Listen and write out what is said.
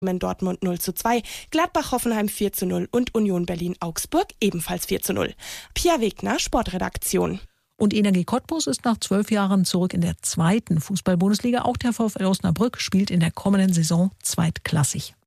Dortmund 0:2, Gladbach-Hoffenheim 4:0 und Union Berlin-Augsburg ebenfalls 4:0. Pia Wegner, Sportredaktion. Und Energie Cottbus ist nach 12 Jahren zurück in der 2. Fußball-Bundesliga. Auch der VfL Osnabrück spielt in der kommenden Saison zweitklassig.